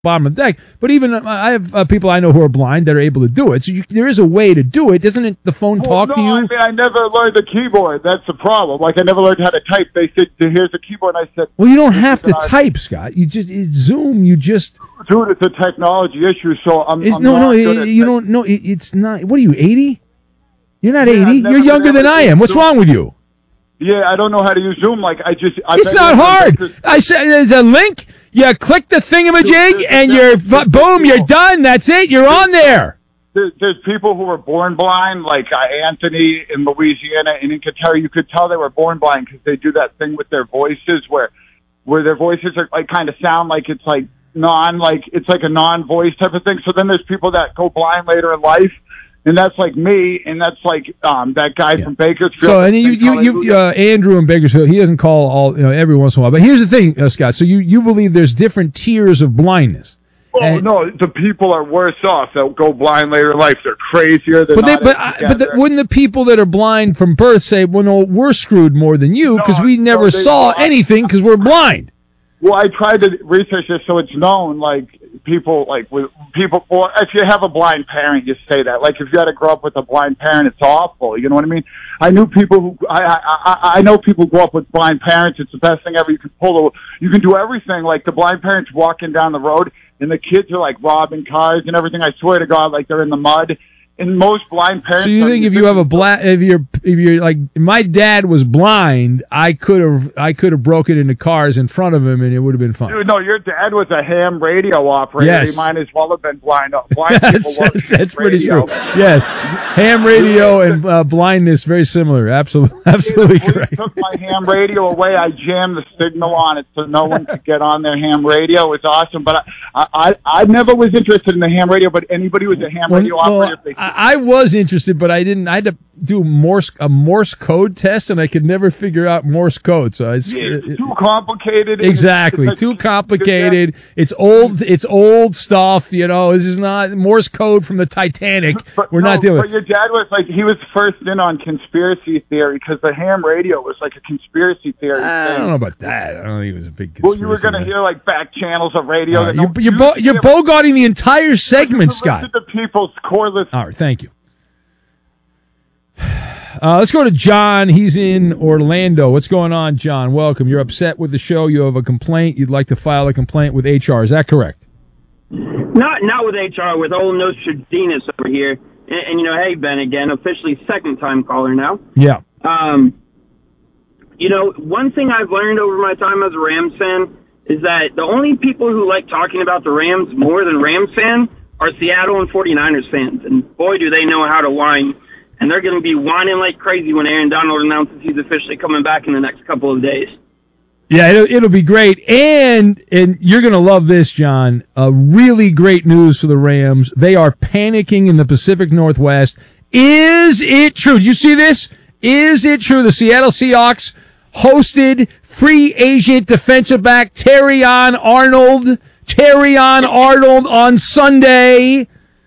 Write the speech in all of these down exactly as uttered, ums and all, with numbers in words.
bottom of the deck. But even uh, I have uh, people I know who are blind that are able to do it. So you, there is a way to do it. Doesn't it, the phone well, talk no, to you? I mean, I never learned the keyboard. That's the problem. Like, I never learned how to type. They said, here's the keyboard. And I said, well, you don't have to type, Scott. You just it's Zoom. You just dude, it's a technology issue. So I'm, it's, I'm no, not no. good It, at you tech. don't. No, it, it's not. What are you, eighty? You're not Yeah, eighty. I've never You're been younger able than to I use am. What's Zoom. wrong with you? Yeah, I don't know how to use Zoom. Like, I just... I It's not hard. I said there's a link. You click the thingamajig, and you're boom. You're done. That's it. You're on there. There, there's people who were born blind, like uh, Anthony in Louisiana, and in Qatar, you could tell they were born blind because they do that thing with their voices where, where their voices are like kind of sound like it's like non, like it's like a non-voice type of thing. So then there's people that go blind later in life. And that's like me, and that's like um, that guy yeah. from Bakersfield. So, and you, you, you uh, Andrew in Bakersfield, he doesn't call all, you know, every once in a while. But here's the thing, uh, Scott. So you, you believe there's different tiers of blindness. Oh and, no, the people are worse off that go blind later in life. They're crazier. They're but they, not but I, but the, wouldn't the people that are blind from birth say, "Well, no, we're screwed more than you because no, we never no, they, saw I, anything because we're blind." Well, I tried to research this so it's known. Like people, like with people, or if you have a blind parent, you say that. Like if you had to grow up with a blind parent, it's awful. You know what I mean? I knew people who I I I know people who grow up with blind parents. It's the best thing ever. You can pull the, you can do everything. Like the blind parents walking down the road, and the kids are like robbing cars and everything. I swear to God, like they're in the mud. And most blind parents. So you think if you have a black, if you're, if you're like, my dad was blind, I could have, I could have broken into cars in front of him, and it would have been fun. Dude, no, your dad was a ham radio operator. Yes. He might as well have been blind. Blind that's people that's, that's pretty radio. true. Yes, ham radio and uh, blindness very similar. Absolutely, absolutely the correct. Took my ham radio away. I jammed the signal on it so no one could get on their ham radio. It was awesome, but I, I, I never was interested in the ham radio. But anybody who was a ham well, radio well, operator. They, I, I was interested, but I didn't. I had to do Morse a Morse code test, and I could never figure out Morse code. So I, yeah, it's it, too complicated. Exactly, it's, it's too complicated. It's old. It's old stuff. You know, this is not Morse code from the Titanic. But, We're no, not doing. But your dad was like he was first in on conspiracy theory because the ham radio was like a conspiracy theory. I thing. don't know about that. I don't think it was a big conspiracy. Well, you were going to hear like back channels of radio. Right, you're you're, bo- you're bogarting the entire segment, Scott. Listen to people's coreless. All right, thank you. Uh, let's go to John. He's in Orlando. What's going on, John? Welcome. You're upset with the show. You have a complaint. You'd like to file a complaint with H R. Is that correct? Not not with H R, with old Nostradamus over here. And, and, you know, hey, Ben, again, officially second-time caller now. Yeah. Um, you know, one thing I've learned over my time as a Rams fan is that the only people who like talking about the Rams more than Rams fans are Seattle and forty-niners fans. And boy, do they know how to whine. And they're going to be whining like crazy when Aaron Donald announces he's officially coming back in the next couple of days. Yeah, it'll, it'll be great. And and you're going to love this, John. Uh, really great news for the Rams. They are panicking in the Pacific Northwest. Is it true? Did you see this? Is it true the Seattle Seahawks hosted free agent defensive back Terrion Arnold, Terrion Arnold on Sunday?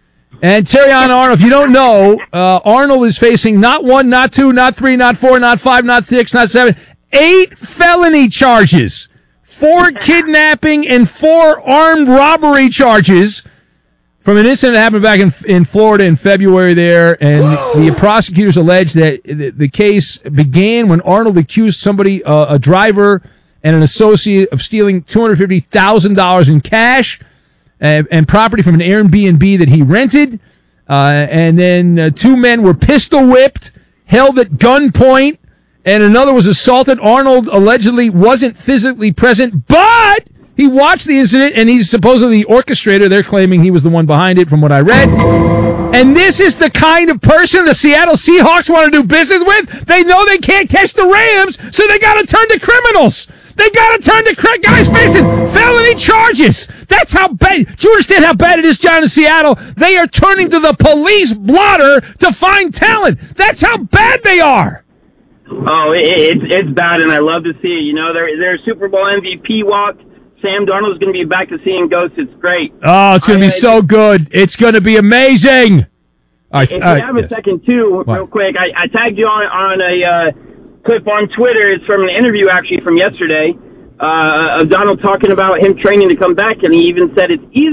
And Terrion Arnold, if you don't know, uh, Arnold is facing not one, not two, not three, not four, not five, not six, not seven, eight felony charges, four kidnapping and four armed robbery charges from an incident that happened back in in Florida in February there. And the, the prosecutors allege that the, the case began when Arnold accused somebody, uh, a driver and an associate, of stealing two hundred fifty thousand dollars in cash and, and property from an Airbnb that he rented. Uh, and then uh, two men were pistol whipped, held at gunpoint, and another was assaulted. Arnold allegedly wasn't physically present, but he watched the incident, and he's supposedly the orchestrator. They're claiming he was the one behind it, from what I read. And this is the kind of person the Seattle Seahawks want to do business with. They know they can't catch the Rams, so they got to turn to criminals. They got to turn to cr- guys facing felony charges. That's how bad. Do you understand how bad it is, John, in Seattle? They are turning to the police blotter to find talent. That's how bad they are. Oh, it, it's it's bad, and I love to see it. You know, their their Super Bowl M V P walk. Sam Darnold's going to be back to seeing ghosts. It's great. Oh, it's going to be so good. It's going to be amazing. All right, if all you right, have yes. a second, too, What? real quick, I, I tagged you on, on a uh, clip on Twitter. It's from an interview, actually, from yesterday. Uh, uh, of Donald talking about him training to come back, and he even said it's easy